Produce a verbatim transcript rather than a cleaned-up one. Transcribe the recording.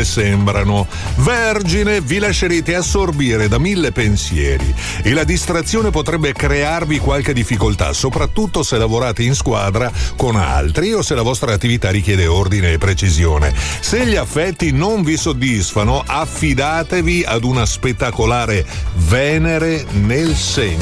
come sembrano. Vergine, vi lascerete assorbire da mille pensieri e la distrazione potrebbe crearvi qualche difficoltà, soprattutto se lavorate in squadra con altri o se la vostra attività richiede ordine e precisione. Se gli affetti non vi soddisfano, affidatevi ad una spettacolare Venere nel segno.